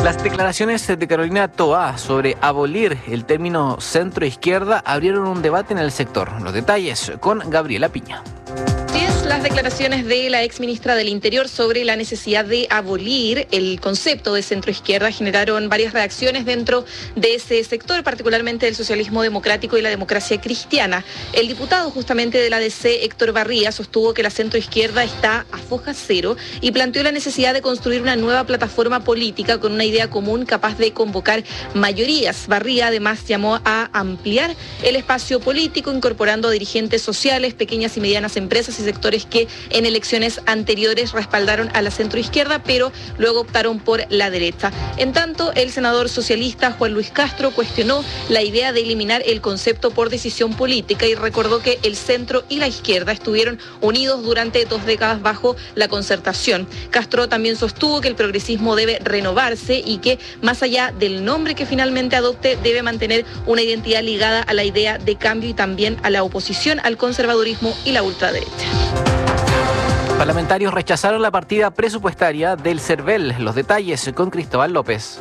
Las declaraciones de Carolina Toá sobre abolir el término centro-izquierda abrieron un debate en el sector. Los detalles con Gabriela Piña. Las declaraciones de la exministra del Interior sobre la necesidad de abolir el concepto de centroizquierda generaron varias reacciones dentro de ese sector, particularmente del socialismo democrático y la democracia cristiana. El diputado justamente de la DC, Héctor Barría, sostuvo que la centroizquierda está a foja cero y planteó la necesidad de construir una nueva plataforma política con una idea común capaz de convocar mayorías. Barría además llamó a ampliar el espacio político, incorporando a dirigentes sociales, pequeñas y medianas empresas y sectores que en elecciones anteriores respaldaron a la centroizquierda, pero luego optaron por la derecha. En tanto, el senador socialista Juan Luis Castro cuestionó la idea de eliminar el concepto por decisión política y recordó que el centro y la izquierda estuvieron unidos durante 2 décadas bajo la concertación. Castro también sostuvo que el progresismo debe renovarse y que, más allá del nombre que finalmente adopte, debe mantener una identidad ligada a la idea de cambio y también a la oposición al conservadurismo y la ultraderecha. Parlamentarios rechazaron la partida presupuestaria del CERVEL. Los detalles con Cristóbal López.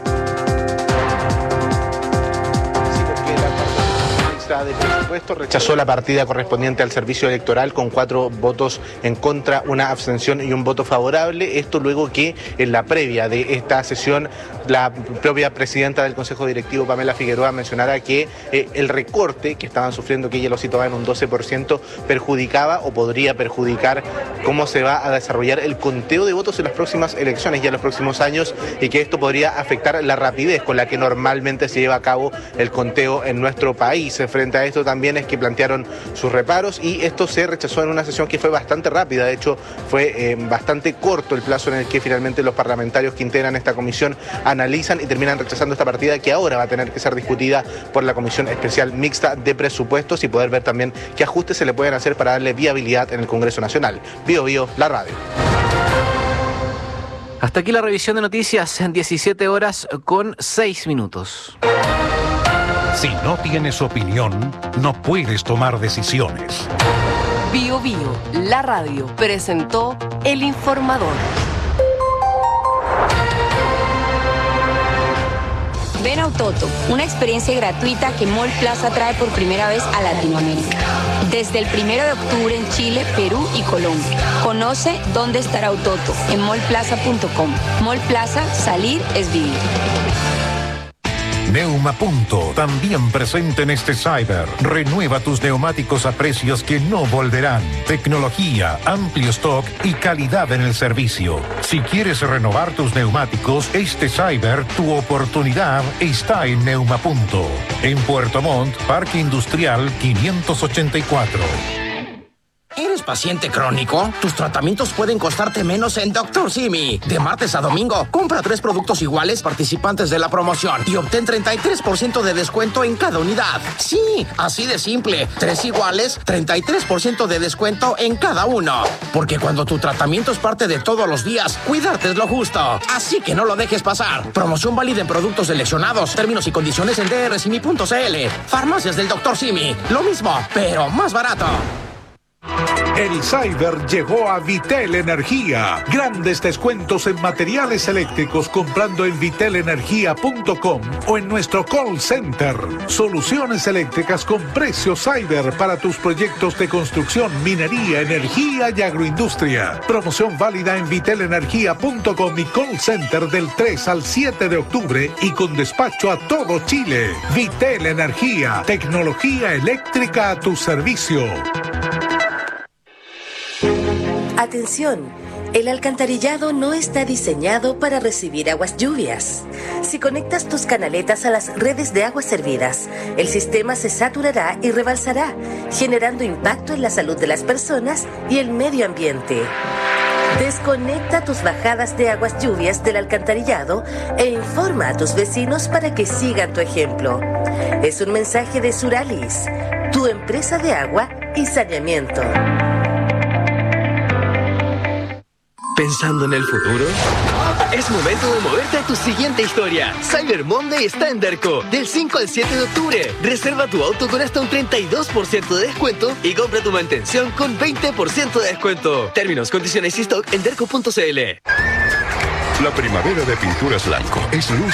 De presupuesto rechazó la partida correspondiente al servicio electoral con 4 votos en contra, una abstención y un voto favorable. Esto luego que en la previa de esta sesión la propia presidenta del Consejo Directivo, Pamela Figueroa, mencionara que el recorte que estaban sufriendo, que ella lo situaba en un 12%, perjudicaba o podría perjudicar cómo se va a desarrollar el conteo de votos en las próximas elecciones y en los próximos años, y que esto podría afectar la rapidez con la que normalmente se lleva a cabo el conteo en nuestro país. Frente a esto también es que plantearon sus reparos y esto se rechazó en una sesión que fue bastante rápida. De hecho, fue bastante corto el plazo en el que finalmente los parlamentarios que integran esta comisión analizan y terminan rechazando esta partida, que ahora va a tener que ser discutida por la Comisión Especial Mixta de Presupuestos y poder ver también qué ajustes se le pueden hacer para darle viabilidad en el Congreso Nacional. Bio Bio, la radio. Hasta aquí la revisión de noticias en 17 horas con 6 minutos. Si no tienes opinión, no puedes tomar decisiones. Bio Bio, la radio, presentó El Informador. Ven a Ototo, una experiencia gratuita que Mall Plaza trae por primera vez a Latinoamérica. Desde el 1 de octubre en Chile, Perú y Colombia. Conoce dónde estará Ototo en mallplaza.com. Mall Plaza, salir es vivir. Neumapunto, también presente en este Cyber. Renueva tus neumáticos a precios que no volverán. Tecnología, amplio stock y calidad en el servicio. Si quieres renovar tus neumáticos, este Cyber, tu oportunidad está en Neumapunto. En Puerto Montt, Parque Industrial 584. ¿Eres paciente crónico? Tus tratamientos pueden costarte menos en Dr. Simi. De martes a domingo, compra 3 productos iguales participantes de la promoción y obtén 33% de descuento en cada unidad. Sí, así de simple. 3 iguales, 33% de descuento en cada uno. Porque cuando tu tratamiento es parte de todos los días, cuidarte es lo justo. Así que no lo dejes pasar. Promoción válida en productos seleccionados. Términos y condiciones en drsimi.cl. Farmacias del Dr. Simi. Lo mismo, pero más barato. El Cyber llegó a Vitel Energía. Grandes descuentos en materiales eléctricos comprando en vitelenergia.com o en nuestro call center. Soluciones eléctricas con precio Cyber para tus proyectos de construcción, minería, energía y agroindustria. Promoción válida en vitelenergia.com y call center del 3 al 7 de octubre y con despacho a todo Chile. Vitel Energía, tecnología eléctrica a tu servicio. Atención, el alcantarillado no está diseñado para recibir aguas lluvias. Si conectas tus canaletas a las redes de aguas servidas, el sistema se saturará y rebalsará, generando impacto en la salud de las personas y el medio ambiente. Desconecta tus bajadas de aguas lluvias del alcantarillado e informa a tus vecinos para que sigan tu ejemplo. Es un mensaje de Suralis, tu empresa de agua y saneamiento. ¿Pensando en el futuro? Es momento de moverte a tu siguiente historia. Cyber Monday está en Derco, del 5 al 7 de octubre. Reserva tu auto con hasta un 32% de descuento y compra tu mantención con 20% de descuento. Términos, condiciones y stock en derco.cl. La primavera de Pinturas Blanco es luz